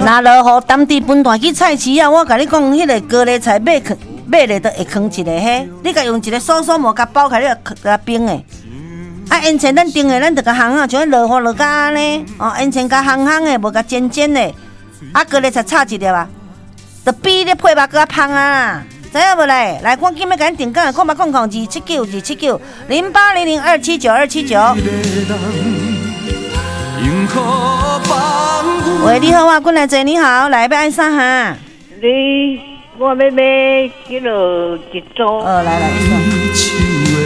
那落雨当地分段去菜市啊，我甲你讲，迄个高丽菜买咧都会放一个嘿，你甲用一个扫扫膜甲包开，你甲冰诶。啊，烟肠咱订诶，咱就甲烘啊，像落雨落甲安尼，哦，烟肠甲烘烘诶，无甲煎煎诶。啊，高丽菜炒一粒啊，就比咧配肉搁较香啊，知影无咧？来，我今日甲恁订购，27928002779，喂，你好啊，滚来坐，你好，来要按啥哈？ 我要迄落一组。 来，你说。